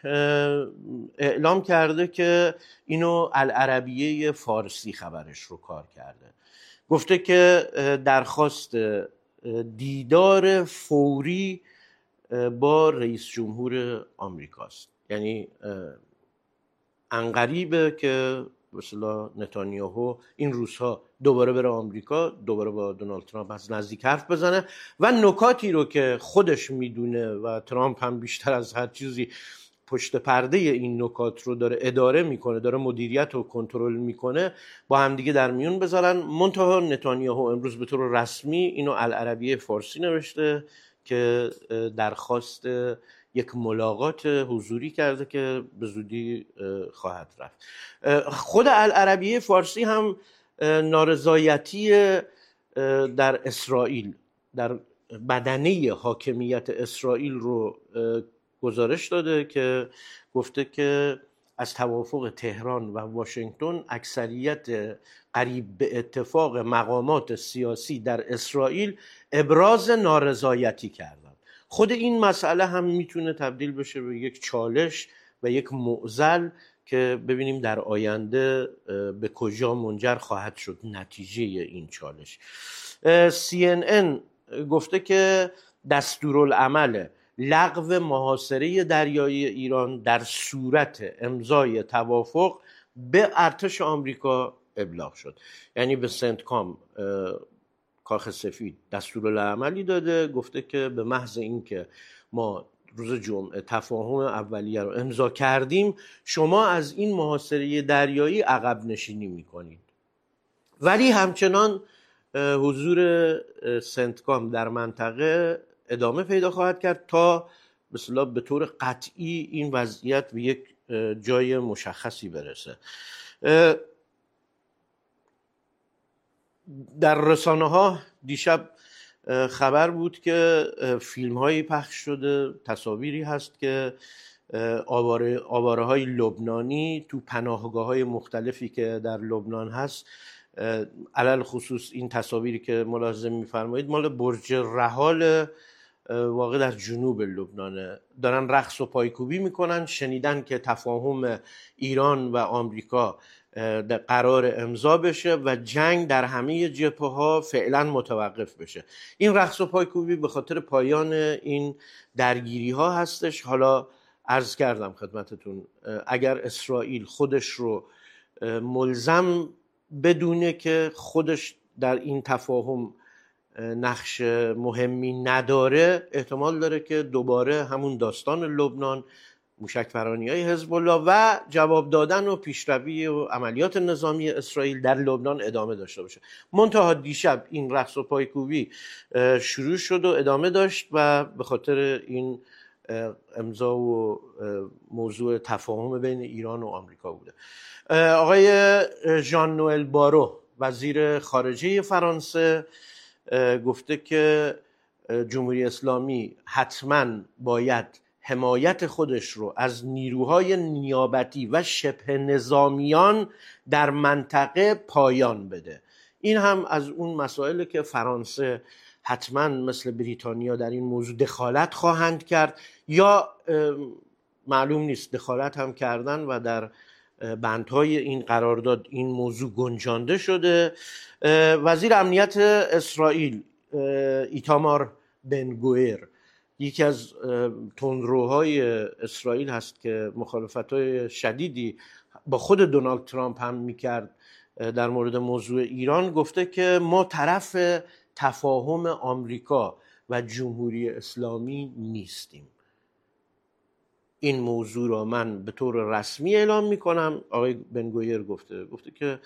اعلام کرده که اینو العربیه فارسی خبرش رو کار کرده. گفته که درخواست دیدار فوری با رئیس جمهور آمریکاست. یعنی عنقریبه که مثلا نتانیاهو این روزها دوباره بره آمریکا، دوباره با دونالد ترامپ از نزدیک حرف بزنه و نکاتی رو که خودش میدونه و ترامپ هم بیشتر از هر چیزی پشت پرده این نکات رو داره اداره میکنه، داره مدیریت و کنترل میکنه، با همدیگه در میون بذارن. منتها نتانیاهو امروز به طور رسمی اینو العربیه فارسی نوشته که درخواست یک ملاقات حضوری کرده که به زودی خواهد رفت. خود العربیه فارسی هم نارضایتی در اسرائیل، در بدنه حاکمیت اسرائیل رو گزارش داده که گفته که از توافق تهران و واشنگتن اکثریت قریب به اتفاق مقامات سیاسی در اسرائیل ابراز نارضایتی کردند. خود این مسئله هم میتونه تبدیل بشه به یک چالش و یک معضل که ببینیم در آینده به کجا منجر خواهد شد نتیجه این چالش. CNN گفته که دستورالعمل لغو محاصره دریایی ایران در صورت امضای توافق به ارتش آمریکا ابلاغ شد. یعنی به سنتکام کاخ سفید دستورالعملی داده، گفته که به محض اینکه ما روز جمعه تفاهم اولیه رو امضا کردیم شما از این محاصره دریایی عقب نشینی میکنید. ولی همچنان حضور سنتکام در منطقه ادامه پیدا خواهد کرد تا مثلا به طور قطعی این وضعیت به یک جای مشخصی برسه. در رسانه ها دیشب خبر بود که فیلم هایی پخش شده، تصاویری هست که آواره های لبنانی تو پناهگاه های مختلفی که در لبنان هست، علل خصوص این تصاویری که ملاحظه می‌فرمایید مال برج رحال واقع در جنوب لبنانه، دارن رقص و پایکوبی میکنن. شنیدن که تفاهم ایران و آمریکا قرار امضا بشه و جنگ در همه جبهه‌ها فعلا متوقف بشه. این رقص و پایکوبی به خاطر پایان این درگیری ها هستش. حالا عرض کردم خدمتتون اگر اسرائیل خودش رو ملزم بدونه که خودش در این تفاهم نقش مهمی نداره، احتمال داره که دوباره همون داستان لبنان، موشک‌پرانی‌های حزب الله و جواب دادن و پیشروی و عملیات نظامی اسرائیل در لبنان ادامه داشته باشه. منتها دیشب این رقص و پایکوبی شروع شد و ادامه داشت و به خاطر این امضا و موضوع تفاهم بین ایران و آمریکا بوده. آقای ژان نوئل بارو وزیر خارجه فرانسه گفته که جمهوری اسلامی حتما باید حمایت خودش رو از نیروهای نیابتی و شبه نظامیان در منطقه پایان بده. این هم از اون مسائلی که فرانسه حتما مثل بریتانیا در این موضوع دخالت خواهند کرد یا معلوم نیست دخالت هم کردن و در بندهای این قرارداد این موضوع گنجانده شده. وزیر امنیت اسرائیل ایتامار بن گویر، یکی از تندروهای اسرائیل هست که مخالفت‌های شدیدی با خود دونالد ترامپ هم میکرد در مورد موضوع ایران، گفته که ما طرف تفاهم آمریکا و جمهوری اسلامی نیستیم. این موضوع را من به طور رسمی اعلام میکنم. آقای بن گویر گفته که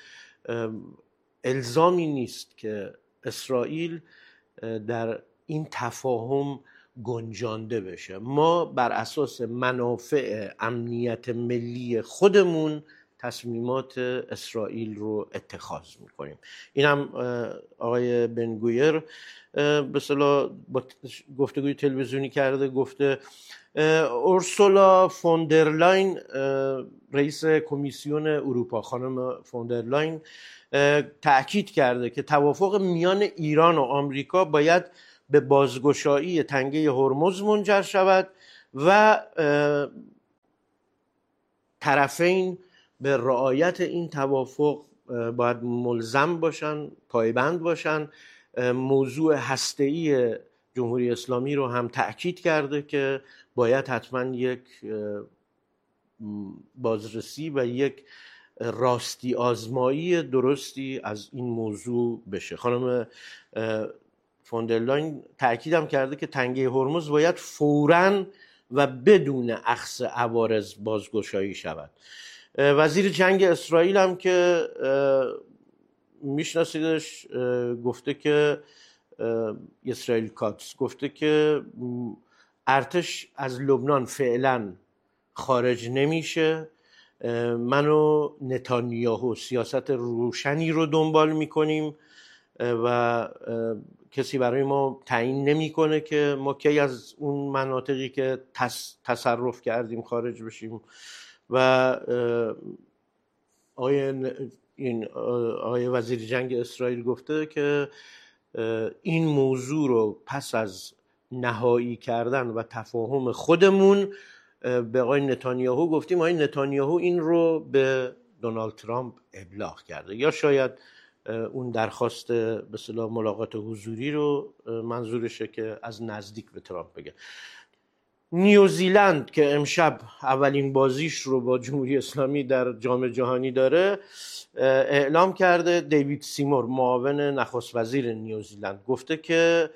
الزامی نیست که اسرائیل در این تفاهم گنجانده بشه. ما بر اساس منافع امنیت ملی خودمون تصمیمات اسرائیل رو اتخاذ میکنیم. این هم آقای بن گویر به اصطلاح با گفتگوی تلویزیونی کرده، گفته اورسولا فوندرلاین رئیس کمیسیون اروپا، خانم فوندرلاین تأکید کرده که توافق میان ایران و آمریکا باید به بازگشایی تنگه هرمز منجر شود و طرفین به رعایت این توافق باید ملزم باشن، پایبند باشن. موضوع هسته‌ای جمهوری اسلامی رو هم تأکید کرده که باید حتما یک بازرسی و یک راستی آزمایی درستی از این موضوع بشه. خانم فوندرلاین تأکیدم کرده که تنگه هرمز باید فوراً و بدون اخذ عوارض بازگشایی شود. وزیر جنگ اسرائیل هم که میشناسیدش گفته که اسرائیل کاتس گفته که ارتش از لبنان فعلا خارج نمیشه. من و نتانیاهو سیاست روشنی رو دنبال میکنیم و کسی برای ما تعیین نمیکنه که ما کی از اون مناطقی که تصرف کردیم خارج بشیم. و آقای وزیر جنگ اسرائیل گفته که این موضوع رو پس از نهایی کردن و تفاهم خودمون به آقای نتانیاهو گفتیم. آقای نتانیاهو این رو به دونالد ترامپ ابلاغ کرده، یا شاید اون درخواست به اصطلاح ملاقات حضوری رو منظورشه که از نزدیک به ترامپ بگه. نیوزیلند که امشب اولین بازیش رو با جمهوری اسلامی در جام جهانی داره، اعلام کرده. دیوید سیمور معاون نخست وزیر نیوزیلند گفته که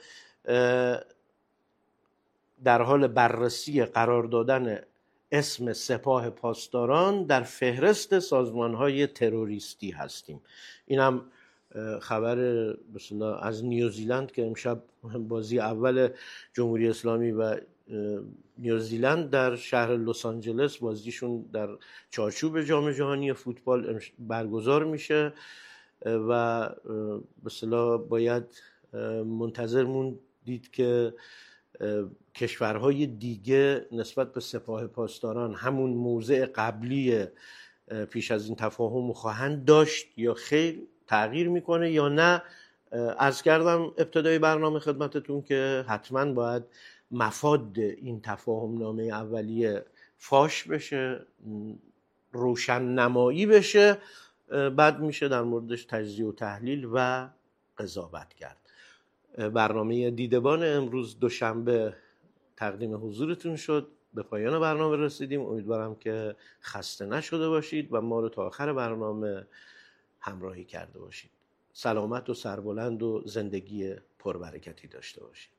در حال بررسی قرار دادن اسم سپاه پاسداران در فهرست سازمان‌های تروریستی هستیم. اینم خبر مثلا از نیوزیلند که امشب بازی اول جمهوری اسلامی و نیوزیلند در شهر لس آنجلس بازیشون در چارچوب جام جهانی فوتبال برگزار میشه و به اصطلاح باید منتظر موندید که کشورهای دیگه نسبت به سپاه پاسداران همون موضع قبلی پیش از این تفاهم خواهند داشت یا خیر، تغییر میکنه یا نه. عرض کردم ابتدای برنامه خدمتتون که حتما باید مفاد این تفاهم نامه اولیه فاش بشه، روشن نمایی بشه، بعد میشه در موردش تجزیه و تحلیل و قضاوت کرد. برنامه دیدبان امروز دوشنبه تقدیم حضورتون شد. به پایان برنامه رسیدیم. امیدوارم که خسته نشده باشید و ما رو تا آخر برنامه همراهی کرده باشید. سلامت و سربلند و زندگی پربرکتی داشته باشید.